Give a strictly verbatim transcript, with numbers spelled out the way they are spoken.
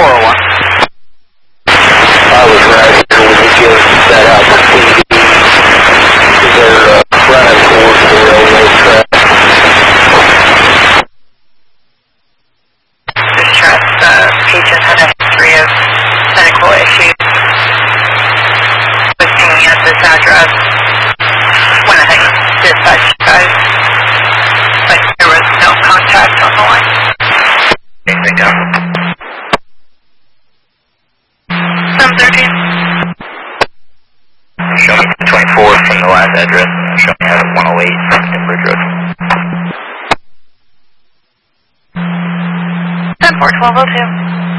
four oh one. I was right, so we could give that out for T V. They're uh, running towards the railroad track. This track, uh, patient had a history of medical issues. Was pinging at this address. Went ahead and dispatched guys. But there was no contact on the line. Anything down? seven thirteen. Show me twenty-four from the last address. Show me out of one oh eight from Timber Road. ten four twelve oh two.